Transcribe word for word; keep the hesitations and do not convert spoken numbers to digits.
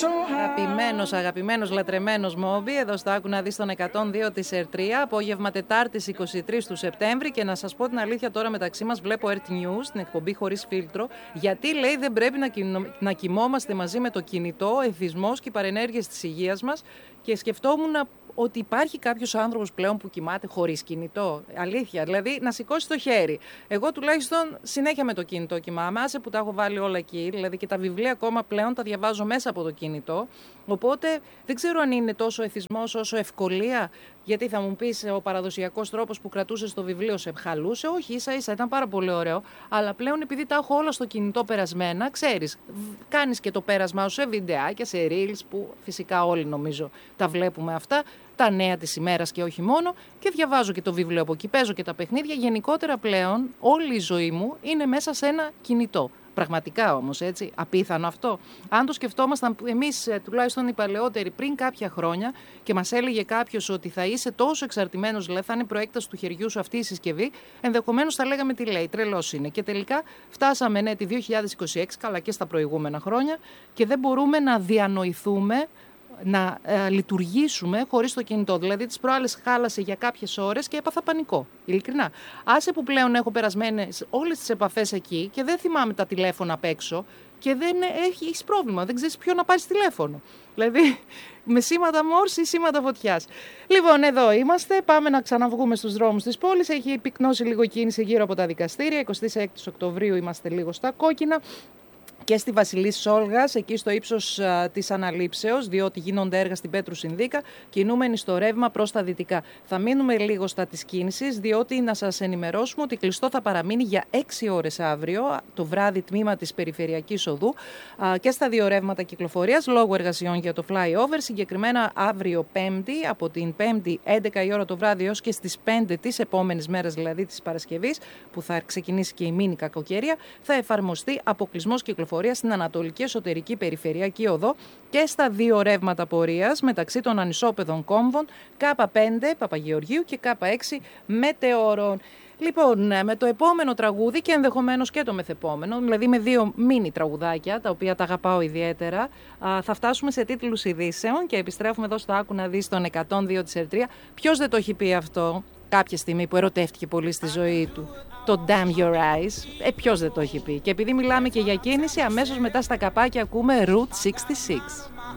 Αγαπημένος, αγαπημένος, λατρεμένος Μόμπι, εδώ στο Άκου να δεις τον εκατόν δύο της ΕΡΤΡΙΑ, απόγευμα Τετάρτης είκοσι τρεις του Σεπτέμβρη. Και να σας πω την αλήθεια, τώρα μεταξύ μας βλέπω ΕΡΤ News, την εκπομπή χωρίς φίλτρο, γιατί λέει δεν πρέπει να, κοιμ, να κοιμόμαστε μαζί με το κινητό, εθισμός και οι παρενέργειες της υγείας μας. Και σκεφτόμουν ότι υπάρχει κάποιος άνθρωπος πλέον που κοιμάται χωρίς κινητό. Αλήθεια, δηλαδή να σηκώσει το χέρι. Εγώ τουλάχιστον συνέχεια με το κινητό κοιμάμαι, άσε που τα έχω βάλει όλα εκεί, δηλαδή και τα βιβλία ακόμα πλέον τα διαβάζω μέσα από το κινητό. Οπότε δεν ξέρω αν είναι τόσο εθισμός όσο ευκολία. Γιατί θα μου πεις ο παραδοσιακός τρόπος που κρατούσες το βιβλίο σε χαλούσε. Όχι, ίσα ίσα ήταν πάρα πολύ ωραίο. Αλλά πλέον επειδή τα έχω όλα στο κινητό περασμένα, ξέρεις, κάνεις και το πέρασμά σου σε βιντεάκια, σε reels που φυσικά όλοι νομίζω τα βλέπουμε αυτά. Τα νέα της ημέρας και όχι μόνο. Και διαβάζω και το βιβλίο από εκεί, παίζω και τα παιχνίδια. Γενικότερα πλέον όλη η ζωή μου είναι μέσα σε ένα κινητό. Πραγματικά όμως, έτσι, απίθανο αυτό. Αν το σκεφτόμασταν εμείς, τουλάχιστον οι παλαιότεροι, πριν κάποια χρόνια και μας έλεγε κάποιος ότι θα είσαι τόσο εξαρτημένος, δηλαδή θα είναι προέκταση του χεριού σου αυτή η συσκευή, ενδεχομένως θα λέγαμε τι λέει, τρελός είναι. Και τελικά φτάσαμε ναι, τη δύο χιλιάδες είκοσι έξι, καλά και στα προηγούμενα χρόνια, και δεν μπορούμε να διανοηθούμε να ε, λειτουργήσουμε χωρίς το κινητό. Δηλαδή τις προάλλες χάλασε για κάποιες ώρες και έπαθα πανικό. Ειλικρινά. Άσε που πλέον έχω περασμένες όλες τις επαφές εκεί και δεν θυμάμαι τα τηλέφωνα απ' έξω και δεν έχεις πρόβλημα. Δεν ξέρεις ποιο να πάρεις τηλέφωνο. Δηλαδή με σήματα μόρς ή σήματα φωτιάς. Λοιπόν, εδώ είμαστε. Πάμε να ξαναβγούμε στους δρόμους της πόλης. Έχει πυκνώσει λίγο κίνηση γύρω από τα δικαστήρια. εικοστή έκτη Οκτωβρίου είμαστε λίγο στα κόκκινα. Και στη Βασιλής Σόλγας, εκεί στο ύψος α, της αναλήψεως, διότι γίνονται έργα στην Πέτρου Συνδίκα, κινούμενοι στο ρεύμα προς τα δυτικά. Θα μείνουμε λίγο στα της κίνησης, διότι να σας ενημερώσουμε ότι κλειστό θα παραμείνει για έξι ώρες αύριο, το βράδυ τμήμα της Περιφερειακής Οδού, α, και στα δύο ρεύματα κυκλοφορίας, λόγω εργασιών για το flyover, συγκεκριμένα αύριο Πέμπτη, από την Πέμπτη έντεκα η ώρα το βράδυ έως και στις πέντε της επόμενης μέρας, δηλαδή της Παρασκευής, που θα ξεκινήσει και η μίνι κακοκαιρία, θα εφαρμοστεί αποκλεισμός κυκλοφορίας στην Ανατολική Εσωτερική Περιφερειακή Οδό και στα δύο ρεύματα πορείας μεταξύ των ανισόπεδων κόμβων Κ πέντε Παπαγεωργίου και Κ έξι Μετεώρων. Λοιπόν, με το επόμενο τραγούδι και ενδεχομένως και το μεθεπόμενο, δηλαδή με δύο μίνι τραγουδάκια, τα οποία τα αγαπάω ιδιαίτερα, θα φτάσουμε σε τίτλους ειδήσεων και επιστρέφουμε εδώ στο Άκου να δεις τον εκατόν δύο της ΕΡΤΡΙΑ. Ποιος δεν το έχει πει αυτό κάποια στιγμή που ερωτεύτηκε πολύ στη ζωή του? Το Damn Your Eyes. Ε, ποιος δεν το έχει πει? Και επειδή μιλάμε και για κίνηση, αμέσως μετά στα καπάκια ακούμε Route εξήντα έξι.